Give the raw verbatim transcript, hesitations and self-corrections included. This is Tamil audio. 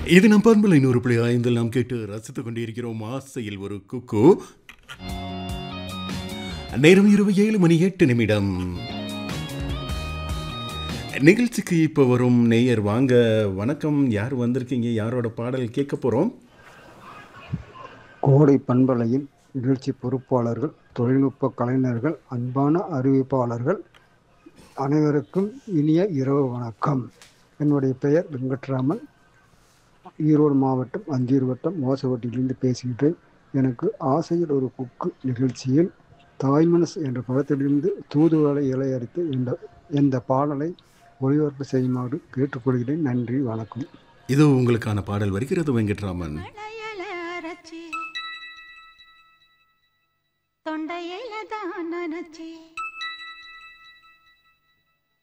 இது நம் பண்பலை நூறு புள்ளி ஐந்தில் நாம் கேட்டு ரசித்துக் கொண்டிருக்கிறோம் ஆசையில் ஒரு குக்கு. நேரம் இரவு ஏழு மணி எட்டு நிமிடம். நிகழ்ச்சிக்கு இப்போ வரும் நேயர் வாங்க. வணக்கம், யார் வந்திருக்கீங்க? யாரோட பாடல் கேட்க போகிறோம்? கோடை பண்பலையின் நிகழ்ச்சி பொறுப்பாளர்கள், தொழில்நுட்ப கலைஞர்கள், அன்பான அறிவிப்பாளர்கள் அனைவருக்கும் இனிய இரவு வணக்கம். என்னுடைய பெயர் வெங்கட்ராமன். ஈரோடு மாவட்டம் அஞ்சூர் வட்டம் மோசவட்டியிலிருந்து பேசுகிறேன். எனக்கு ஆசையில் ஒரு குக்கு நிகழ்ச்சியில் தாய்மனசு என்ற படத்திலிருந்து தூதுவளை இலையடித்து இந்த இந்த பாடலை ஒளிபரப்பு செய்யுமாறு கேட்டுக்கொள்கிறேன். நன்றி, வணக்கம். இது உங்களுக்கான பாடல் வருகிறது வெங்கட்ராமன்.